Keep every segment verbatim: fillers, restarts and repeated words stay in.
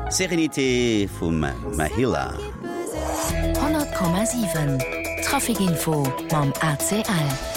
Serenité vum Mahila. hundert Komma sieben Trafikinfo mam A C L.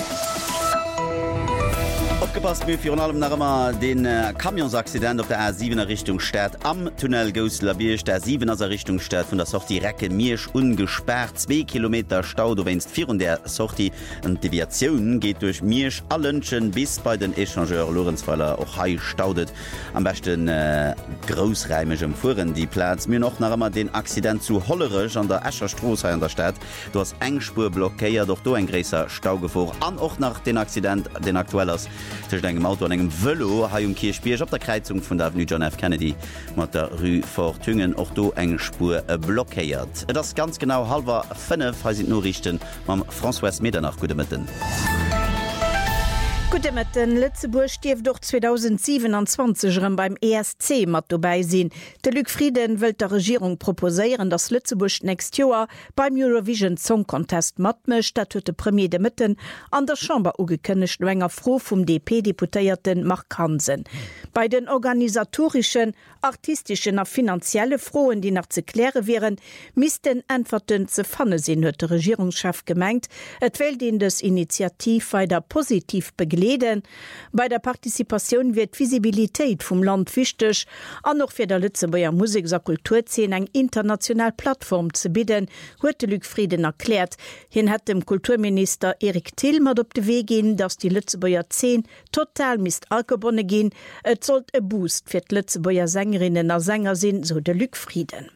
Aufgepasst mir für allem nach immer den äh, Kamionsaccident auf der A siebener Richtung Stadt am Tunnel Gos Labiersch der siebener Richtung Stadt von der Sortie Recke Mirsch ungesperrt zwei Kilometer Stau du wennst vier und der Sortie und Deviation geht durch Mirsch Allönchen bis bei den Echangeur Lorenzweiler auch Hai staudet am besten äh, großreimischem Fuhren die Platz mir noch nach immer den Accident zu Hollerisch an der Escherstraße an der Stadt du hast Engspur blockiert doch du ein gräser Stau gefahren an auch nach den Accident den aktuelles zwischen engem Auto an engem Velo ha um Kirchbierg op der Kreizung vun der Avenue John F. Kennedy mat der Rue Fortüngen och do eng Spur äh, blockéiert. Et ass ganz genau halber fënnef ha sind Norrichten mam François Medernach gute Mitten. Gute Mitten, Lützeburg stief doch zweitausendsiebenundzwanzig beim E S C mat dabei sinn. De Luc Frieden will der Regierung proposéieren, dass Lützeburg next Jahr beim Eurovision Song Contest matmecht, dat huet de Premier de Mitten an der Chamber ugekënnecht enger froh vum D P-Deputéierten Mark Hansen. Bei den organisatorischen, artistischen a finanzielle Frohen, die nach ze kläre wären, missten Antworten ze fanne sinn, huet der Regierungschef gemeint, et will den des Initiativ weiter positiv begleiten. Bei der Partizipation wird Visibilität vom Land wichtig, an noch für der Lützeburger Musik- und Kulturszene eine internationale Plattform zu bieten, hat Luc Frieden erklärt. Hin hat dem Kulturminister Erik Tillmer auf den Weg gehen, dass die Lützeburger Szene total misst angebunden gehen. Es soll ein Boost für die Lützeburger Sängerinnen und Sänger sein, so der Luc Frieden.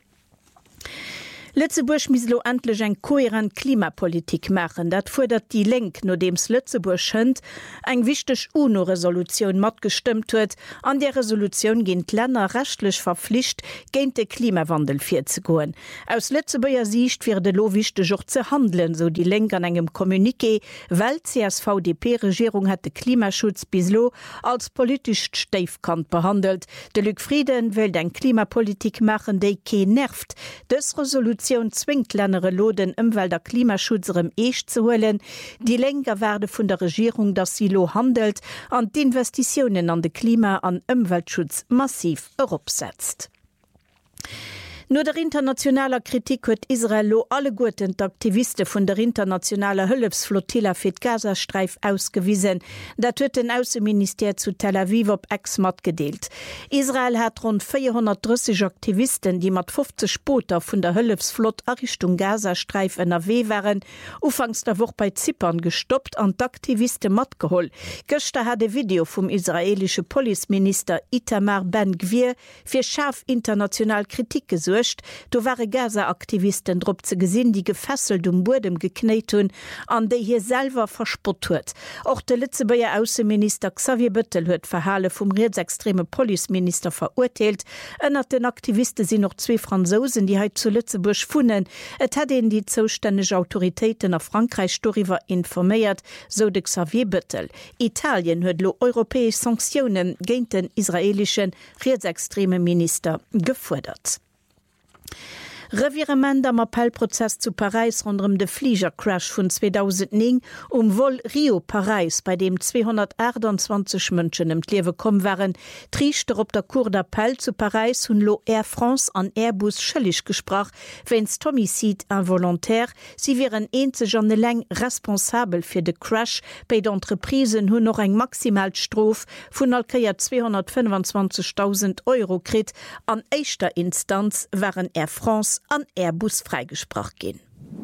Lützeburg mislo endlich eng kohärent Klimapolitik machen. Dat fordert die Lenk, nur dems Lützeburg schënd, eng wichtig UNO-Resolution mat gestimmt huet. An der Resolution gehen Länder rechtlich verpflicht, gegen den Klimawandel vorzugoen. Aus Lützeburger Sicht wird lo wichtig auch zu handeln, so die Lenk an engem Kommuniqué, weil C S V D P-Regierung hat den Klimaschutz bislo als politisch Steifkant behandelt. De Luc Frieden will eng Klimapolitik machen, die ke nervt. Das Resolution zwingt Ländere Loden Umwelt- der Klimaschützerem Eich zu holen. Die Lenker werde von der Regierung, dass sie lo handelt, an die Investitionen an den Klima- und Umweltschutz massiv herabsetzt. Nur der internationaler Kritik huet Israel lo alle guten Aktivisten vun der internationaler Hëllefsflottille fir d Gazastreif ausgewiesen. Dat huet den Außenminister zu Tel Aviv op Ex-Mat gedeelt. Israel hat rund vierhundertdreißig Aktivisten, die mat fünfzig Booter vun der Hëllefsflott a Richtung Gazastreif N R W waren, ufangs der Woche bei Zypern gestoppt an d'Aktivisten mat geholl. Gëster hat de Video vom israelische Policeminister Itamar Ben-Gvir fir scharf international Kritik gesucht. Du waren Gaza-Aktivisten drop ze gesinn, die gefesselt um Boden geknet hun, an de hier selber verspott huet. Auch der Lützeburger Außenminister Xavier Büttel huet Verhale vom rechtsextreme Policeminister verurteilt. Ënnert den Aktivisten sind noch zwei Franzosen, die heit zu Lützeburg funnen. Et hat ihnen die zuständige Autoritäten nach Frankreich darüber informiert, so de Xavier Büttel. Italien huet lo europäische Sanktionen gegen den israelischen rechtsextreme Minister gefordert. Revirement am Appellprozess zu Paris rund um den Fliegercrash von zweitausendneun um Vol Rio Paris, bei dem zweihundertachtundzwanzig Menschen im Leben gekommen waren, Trichter op der Cour d'appel zu Paris und lo Air France an Airbus schuldig gesprach, wenns Homicide involontaire, sie wären einzig an lang responsabel für den Crash, bei den Entreprisen hun noch eng Maximalstrof von alkeiert zweihundertfünfundzwanzigtausend Euro krit, an erster Instanz waren Air France an Airbus freigesprach gehen.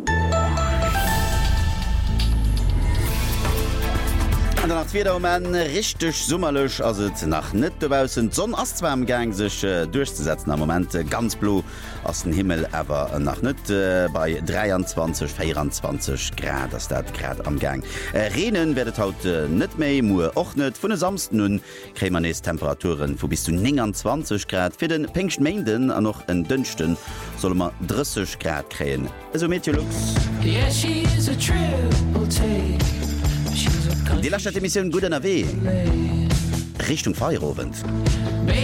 Nach wieder um en richtig summerlech as nach net dobausen Sonn as zwar am gang sech äh, durchzusetzen am moment äh, ganz blo aus den Himmel aber äh, nach net äh, bei dreiundzwanzig vierundzwanzig Grad das dat grad am gang. Äh, Renen werdet haut äh, net méi mu ochnet vun den samsten nun krämernes Temperaturen wo bis zu neunundzwanzig Grad fir den Pengchtmengden an noch en dünnchten soll man dreißig Grad kräen. Also Meteorlux. Yeah, she is a triple take. Die letzte Emission gut N R W Richtung Feierabend.